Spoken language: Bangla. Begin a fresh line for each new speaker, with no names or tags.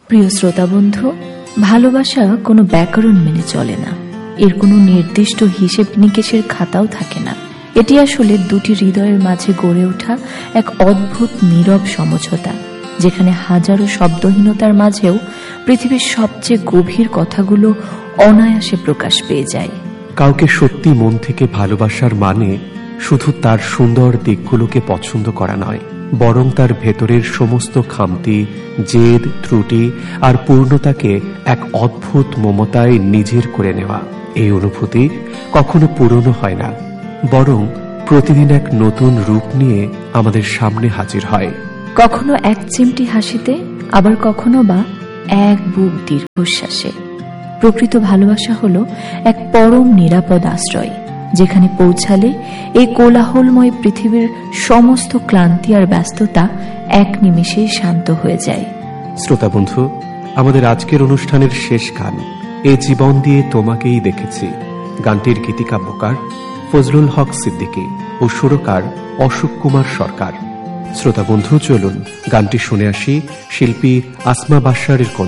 প্রিয় শ্রোতা বন্ধু, ভালোবাসা কোনো ব্যাকরণ মেনে চলে না, এর কোনো নির্দিষ্ট হিসেব নিকেশের খাতাও থাকে না। এটি আসলে দুটি হৃদয়ের মাঝে গড়ে ওঠা এক অদ্ভুত নীরব সমঝোতা, যেখানে হাজারো শব্দহীনতার মাঝেও পৃথিবীর সবচেয়ে গভীর কথাগুলো অনায়াসে প্রকাশ পেয়ে যায়।
কাউকে সত্যি মন থেকে ভালোবাসার মানে শুধু তার সুন্দর দিকগুলোকে পছন্দ করা নয়, বরং তার ভেতরের সমস্ত খামতি, জেদ, ত্রুটি আর পূর্ণতাকে এক অদ্ভুত মমতায় নিজের করে নেওয়া। এই অনুভূতি কখনো পুরনো হয় না, বরং প্রতিদিন এক নতুন রূপ নিয়ে আমাদের সামনে হাজির হয়।
কখনো এক চিমটি হাসিতে, আবার কখনো বা এক বুক দীর্ঘশ্বাসে। প্রকৃত ভালোবাসা হলো এক পরম নিরাপদ আশ্রয়, যেখানে পৌঁছালে এই কোলাহলময় পৃথিবীর সমস্ত ক্লান্তি আর ব্যস্ততা এক নিমেষেই শান্ত হয়ে যায়।
শ্রোতা বন্ধু, আমাদের আজকের অনুষ্ঠানের শেষ গান এ জীবন দিয়ে তোমাকেই দেখেছি। গানটির গীতিকাব্যকার ফজলুল হক সিদ্দিকী ও সুরকার অশোক কুমার সরকার। শ্রোতা বন্ধু, চলুন গানটি শুনে আসি শিল্পী আসমা বাশারের